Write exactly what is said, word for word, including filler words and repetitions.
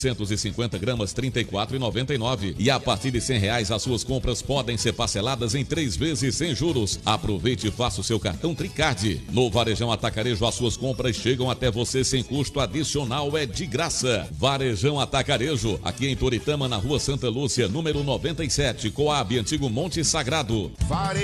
duzentos e cinquenta gramas, trinta e quatro reais e noventa e nove centavos. E a partir de cem reais, as suas compras podem ser parceladas em três vezes sem juros. Aproveite e faça o seu cartão Tricard. No Varejão Atacarejo, as suas compras chegam até você sem custo adicional, é de graça. Varejão Atacarejo, aqui em Toritama, na Rua Santa Lúcia, número noventa e sete, Coab, Antigo Monte Sagrado.